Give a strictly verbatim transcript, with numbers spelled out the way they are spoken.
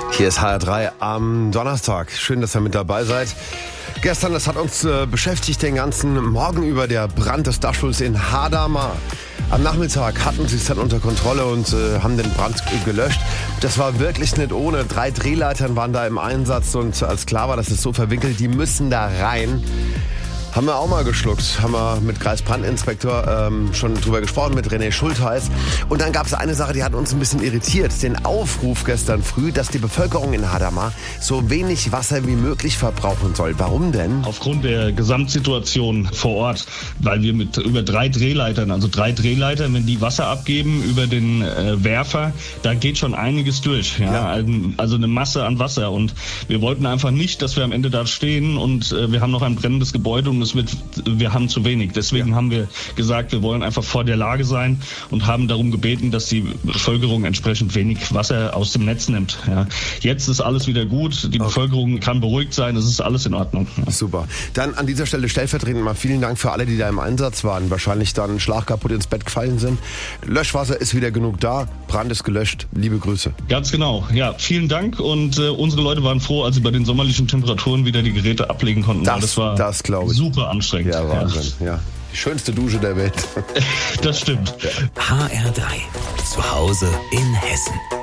Hier ist H R drei am Donnerstag. Schön, dass ihr mit dabei seid. Gestern, das hat uns äh, beschäftigt den ganzen Morgen über, der Brand des Dachstuhls in Hadamar. Am Nachmittag hatten sie es dann unter Kontrolle und äh, haben den Brand gelöscht. Das war wirklich nicht ohne. Drei Drehleitern waren da im Einsatz und als klar war, das ist so verwickelt, die müssen da rein. Haben wir auch mal geschluckt, haben wir mit Kreisbrandinspektor ähm, schon drüber gesprochen, mit René Schultheiß. Und dann gab es eine Sache, die hat uns ein bisschen irritiert. Den Aufruf gestern früh, dass die Bevölkerung in Hadamar so wenig Wasser wie möglich verbrauchen soll. Warum denn? Aufgrund der Gesamtsituation vor Ort, weil wir mit über drei Drehleitern, also drei Drehleitern, wenn die Wasser abgeben über den äh, Werfer, da geht schon einiges durch. Ja? Ja. Also eine Masse an Wasser. Und wir wollten einfach nicht, dass wir am Ende da stehen und äh, wir haben noch ein brennendes Gebäude und es wird, wir haben zu wenig. Deswegen ja. haben wir gesagt, wir wollen einfach vor der Lage sein und haben darum gebeten, dass die Bevölkerung entsprechend wenig Wasser aus dem Netz nimmt. Ja. Jetzt ist alles wieder gut. Die okay. Bevölkerung kann beruhigt sein. Es ist alles in Ordnung. Ja. Super. Dann an dieser Stelle stellvertretend mal vielen Dank für alle, die da im Einsatz waren. Wahrscheinlich dann schlagkaputt ins Bett gefallen sind. Löschwasser ist wieder genug da. Brand ist gelöscht. Liebe Grüße. Ganz genau. Ja, vielen Dank. Und äh, unsere Leute waren froh, als sie bei den sommerlichen Temperaturen wieder die Geräte ablegen konnten. Das, das war das glaube ich. Super anstrengend. Ja, Wahnsinn. Ja. Ja. Die schönste Dusche der Welt. Das stimmt. H R drei. Zu Hause in Hessen.